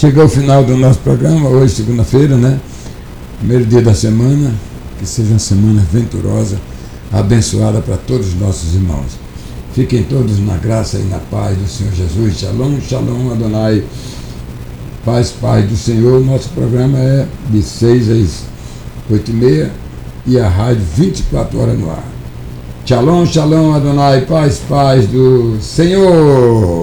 Chegou ao final do nosso programa, hoje, segunda-feira, né? Primeiro dia da semana. Que seja uma semana venturosa, abençoada para todos os nossos irmãos. Fiquem todos na graça e na paz do Senhor Jesus. Shalom, shalom, Adonai. Paz do Senhor. Nosso programa é de 6 às 8h30 e a rádio 24 horas no ar. Shalom, shalom, Adonai. Paz do Senhor.